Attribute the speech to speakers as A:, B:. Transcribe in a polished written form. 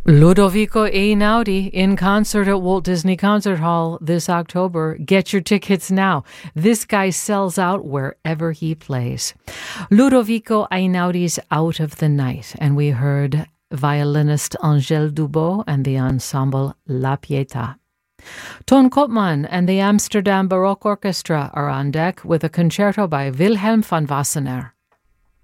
A: Ludovico Einaudi in concert at Walt Disney Concert Hall this October. Get your tickets now. This guy sells out wherever he plays. Ludovico Einaudi's Out of the Night, and we heard violinist Angèle Dubot and the ensemble La Pietà. Ton Koopman and the Amsterdam Baroque Orchestra are on deck with a concerto by Wilhelm van Wassenaar.